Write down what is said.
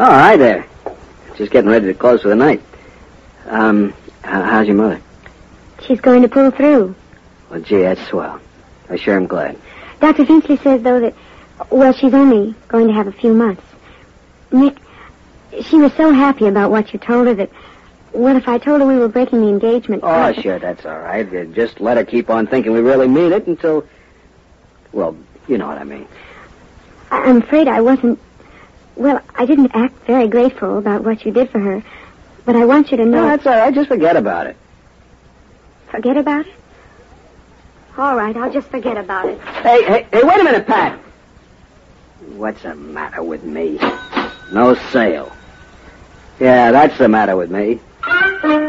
Oh, hi there. Just getting ready to close for the night. How's your mother? She's going to pull through. Well, gee, that's swell. I sure am glad. Dr. Finchley says, though, that, well, she's only going to have a few months. Nick, she was so happy about what you told her that, well, if I told her we were breaking the engagement... Oh, sure, that's all right. Just let her keep on thinking we really mean it until... Well, you know what I mean. I'm afraid I wasn't... Well, I didn't act very grateful about what you did for her, but I want you to know... No, that's all right. Just forget about it. Forget about it? All right, I'll just forget about it. Hey, wait a minute, Pat. What's the matter with me? No sale. Yeah, that's the matter with me.